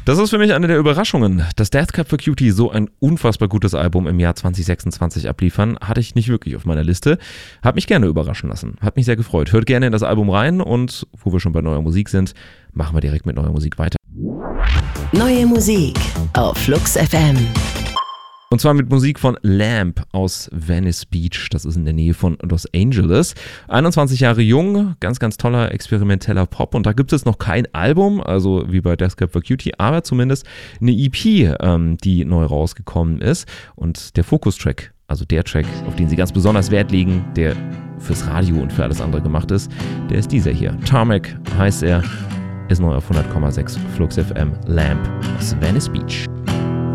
Das ist für mich eine der Überraschungen. Dass Death Cab for Cutie so ein unfassbar gutes Album im Jahr 2026 abliefern, hatte ich nicht wirklich auf meiner Liste. Hat mich gerne überraschen lassen. Hat mich sehr gefreut. Hört gerne in das Album rein und wo wir schon bei neuer Musik sind, machen wir direkt mit neuer Musik weiter. Neue Musik auf Flux FM. Und zwar mit Musik von Lamp aus Venice Beach. Das ist in der Nähe von Los Angeles. 21 Jahre jung, ganz, ganz toller experimenteller Pop. Und da gibt es noch kein Album, also wie bei Death Cab for Cutie, aber zumindest eine EP, die neu rausgekommen ist. Und der Fokus-Track, also der Track, auf den sie ganz besonders Wert legen, der fürs Radio und für alles andere gemacht ist, der ist dieser hier. Tarmac heißt er, ist neu auf 100,6 Flux FM. Lamp aus Venice Beach.